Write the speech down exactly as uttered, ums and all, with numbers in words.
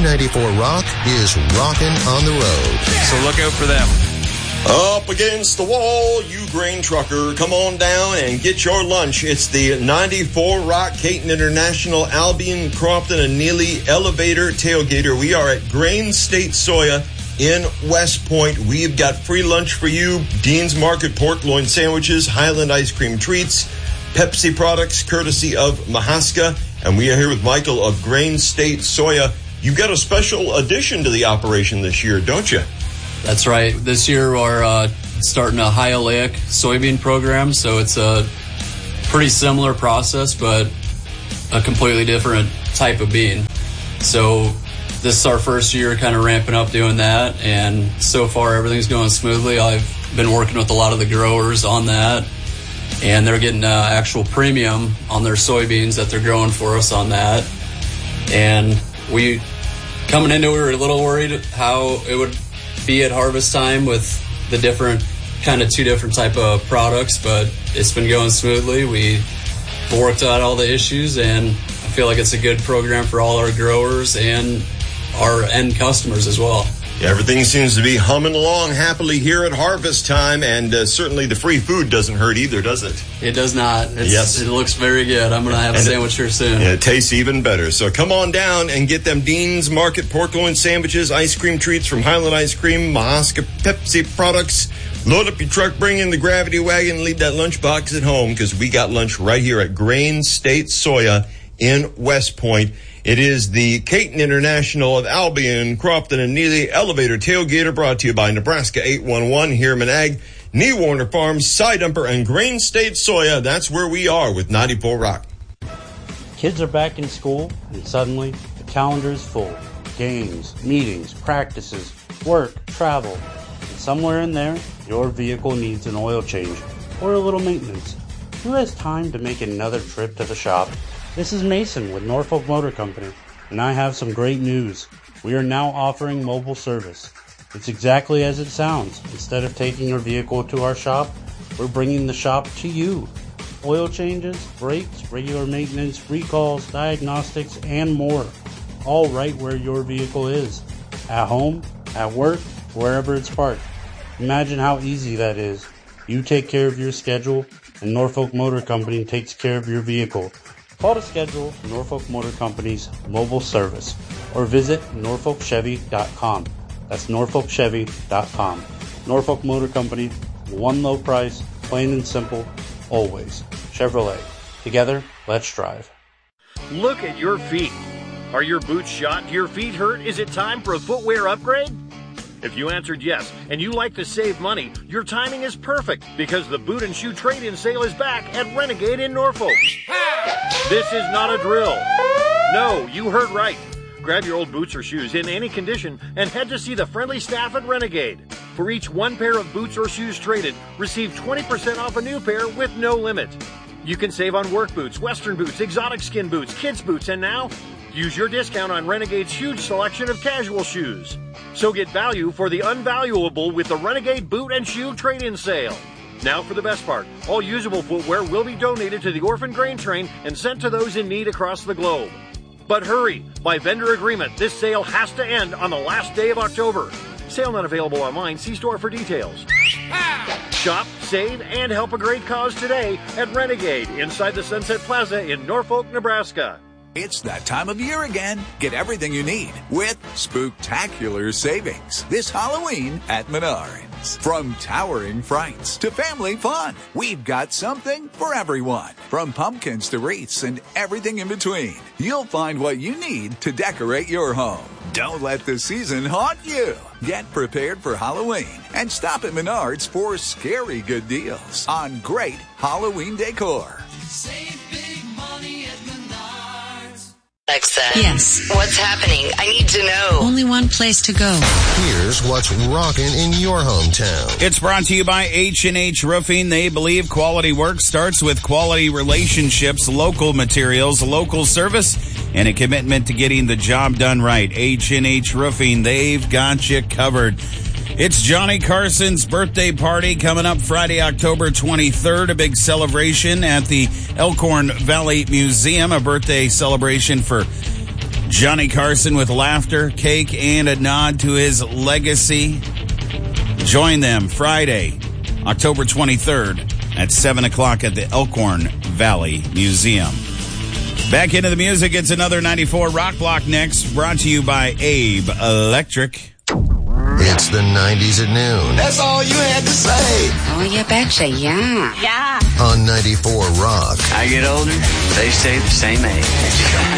ninety-four Rock is rocking on the road. So look out for them. Up against the wall, you grain trucker. Come on down and get your lunch. It's the ninety-four Rock, Caton International, Albion, Crompton, and Neely Elevator Tailgater. We are at Grain State Soya in West Point. We've got free lunch for you. Dean's Market pork loin sandwiches, Highland ice cream treats, Pepsi products courtesy of Mahaska. And we are here with Michael of Grain State Soya. You've got a special addition to the operation this year, don't you? That's right. This year we're uh, starting a high oleic soybean program, so it's a pretty similar process, but a completely different type of bean. So this is our first year kind of ramping up doing that, and so far everything's going smoothly. I've been working with a lot of the growers on that, and they're getting uh, actual premium on their soybeans that they're growing for us on that. And we, coming into it, we were a little worried how it would be at harvest time with the different, kind of two different type of products, but it's been going smoothly. We worked out all the issues, and I feel like it's a good program for all our growers and our end customers as well. Yeah, everything seems to be humming along happily here at harvest time, and uh, certainly the free food doesn't hurt either, does it? It does not. It's, yes. It looks very good. I'm going to have and a sandwich here soon. And it tastes even better. So come on down and get them Dean's Market pork loin sandwiches, ice cream treats from Highland Ice Cream, Mahaska Pepsi products. Load up your truck, bring in the gravity wagon, and leave that lunchbox at home, because we got lunch right here at Grain State Soya in West Point. It is the Caton International of Albion, Crompton, and Neely Elevator Tailgater, brought to you by Nebraska eight one one, Heerman Ag, Nee Warner Farms, Side Dumper, and Grain State Soya. That's where we are with ninety-four Rock. Kids are back in school, and suddenly the calendar is full. Games, meetings, practices, work, travel. And somewhere in there, your vehicle needs an oil change or a little maintenance. Who has time to make another trip to the shop? This is Mason with Norfolk Motor Company, and I have some great news. We are now offering mobile service. It's exactly as it sounds. Instead of taking your vehicle to our shop, we're bringing the shop to you. Oil changes, brakes, regular maintenance, recalls, diagnostics, and more. All right where your vehicle is. At home, at work, wherever it's parked. Imagine how easy that is. You take care of your schedule, and Norfolk Motor Company takes care of your vehicle. Call to schedule Norfolk Motor Company's mobile service or visit norfolk chevy dot com. That's norfolk chevy dot com. Norfolk Motor Company, one low price, plain and simple, always. Chevrolet. Together, let's drive. Look at your feet. Are your boots shot? Do your feet hurt? Is it time for a footwear upgrade? If you answered yes, and you like to save money, your timing is perfect, because the boot and shoe trade-in sale is back at Renegade in Norfolk. This is not a drill. No, you heard right. Grab your old boots or shoes in any condition and head to see the friendly staff at Renegade. For each one pair of boots or shoes traded, receive twenty percent off a new pair with no limit. You can save on work boots, western boots, exotic skin boots, kids boots, and now, use your discount on Renegade's huge selection of casual shoes. So get value for the unvaluable with the Renegade Boot and Shoe Trade-In Sale. Now for the best part. All usable footwear will be donated to the Orphan Grain Train and sent to those in need across the globe. But hurry! By vendor agreement, this sale has to end on the last day of October. Sale not available online. See store for details. Shop, save, and help a great cause today at Renegade inside the Sunset Plaza in Norfolk, Nebraska. It's that time of year again. Get everything you need with spooktacular savings this Halloween at Menards. From towering frights to family fun, we've got something for everyone. From pumpkins to wreaths and everything in between, you'll find what you need to decorate your home. Don't let the season haunt you. Get prepared for Halloween and stop at Menards for scary good deals on great Halloween decor. Save big money at Menards. Alexa. Yes. What's happening? I need to know. Only one place to go. Here's what's rocking in your hometown. It's brought to you by H and H Roofing. They believe quality work starts with quality relationships, local materials, local service, and a commitment to getting the job done right. H and H Roofing, they've got you covered. It's Johnny Carson's birthday party coming up Friday, October twenty-third. A big celebration at the Elkhorn Valley Museum, a birthday celebration for Johnny Carson with laughter, cake, and a nod to his legacy. Join them Friday, October twenty-third at seven o'clock at the Elkhorn Valley Museum. Back into the music, it's another ninety-four Rock Block next, brought to you by Abe Electric. It's the nineties at noon. That's all you had to say. Oh, you betcha, yeah. Yeah. On ninety-four Rock. I get older, they stay the same age.